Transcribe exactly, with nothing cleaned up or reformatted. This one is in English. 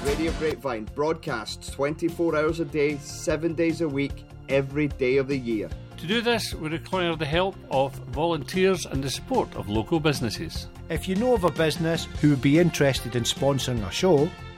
Radio Grapevine broadcasts twenty-four hours a day, seven days a week, every day of the year. To do this, we require the help of volunteers and the support of local businesses. If you know of a business who would be interested in sponsoring our show,